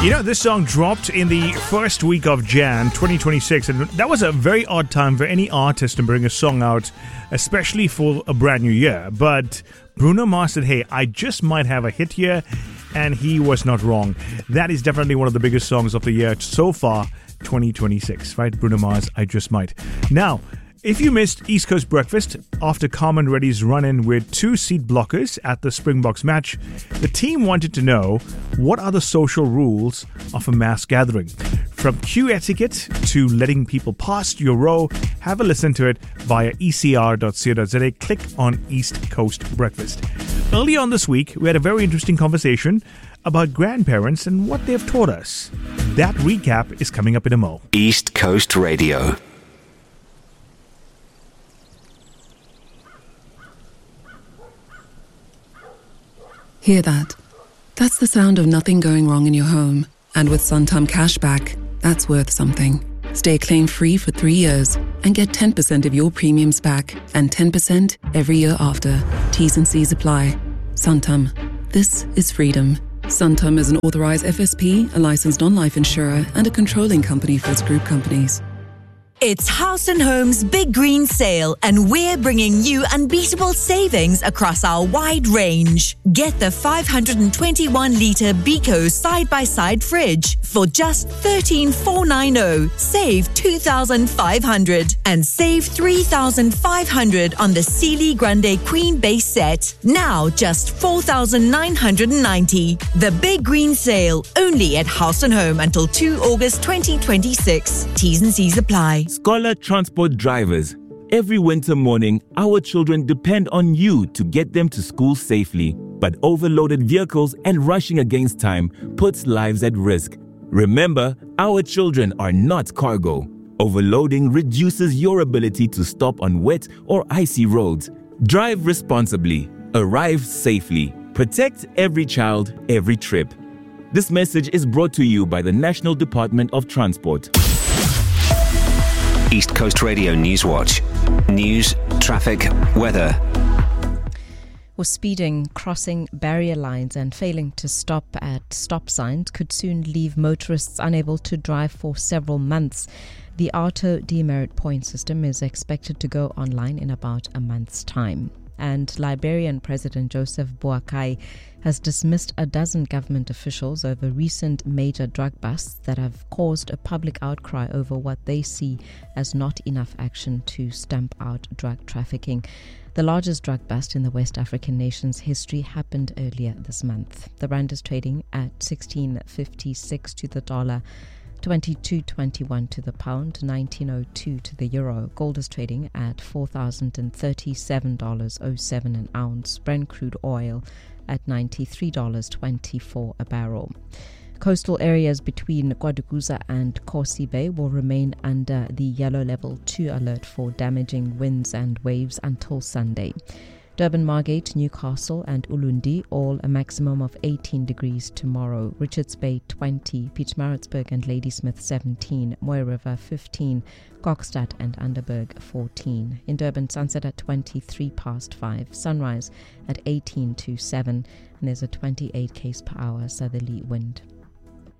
This song dropped in the first week of Jan 2026, and that was a very odd time for any artist to bring a song out, especially for a brand new year. But Bruno Mars said, hey, I just might have a hit here, and he was not wrong. That is definitely one of the biggest songs of the year so far, 2026, right? Bruno Mars, I Just Might. Now, if you missed East Coast Breakfast after Carmen Reddy's run-in with 2 seat blockers at the Springboks match, the team wanted to know what are the social rules of a mass gathering. From queue etiquette to letting people past your row, have a listen to it via ecr.co.za. Click on East Coast Breakfast. Earlier on this week, we had a very interesting conversation about grandparents and what they've taught us. That recap is coming up in a mo. East Coast Radio. Hear that? That's the sound of nothing going wrong in your home. And with Santam Cashback, that's worth something. Stay claim-free for 3 years and get 10% of your premiums back and 10% every year after. T's and C's apply. Santam. This is freedom. Santam is an authorized FSP, a licensed non-life insurer, and a controlling company for its group companies. It's House & Home's Big Green Sale, and we're bringing you unbeatable savings across our wide range. Get the 521-litre Beko side-by-side fridge for just $13,490. Save $2,500 and save $3,500 on the Sealy Grande Queen base set. Now just $4,990. The Big Green Sale, only at House & Home until 2 August 2026. T's and C's apply. Scholar Transport drivers, every winter morning, our children depend on you to get them to school safely. But overloaded vehicles and rushing against time puts lives at risk. Remember, our children are not cargo. Overloading reduces your ability to stop on wet or icy roads. Drive responsibly. Arrive safely. Protect every child, every trip. This message is brought to you by the National Department of Transport. East Coast Radio News Watch. News, traffic, weather. Or speeding, crossing barrier lines and failing to stop at stop signs could soon leave motorists unable to drive for several months. The Auto Demerit Point system is expected to go online in about a month's time. And Liberian President Joseph Boakai has dismissed a dozen government officials over recent major drug busts that have caused a public outcry over what they see as not enough action to stamp out drug trafficking. The largest drug bust in the West African nation's history happened earlier this month. The rand is trading at 16.56 to the dollar, 22.21 to the pound, 19.02 to the euro. Gold is trading at $4,037.07 an ounce. Brent crude oil at $93.24 a barrel. Coastal areas between Guaduguza and Kosi Bay will remain under the yellow level 2 alert for damaging winds and waves until Sunday. Durban, Margate, Newcastle and Ulundi all a maximum of 18 degrees tomorrow. Richards Bay 20, Pietermaritzburg and Ladysmith 17, Moy River 15, Kokstad and Underberg 14. In Durban, sunset at 5:23, sunrise at 7, and there's a 28 km/h southerly wind.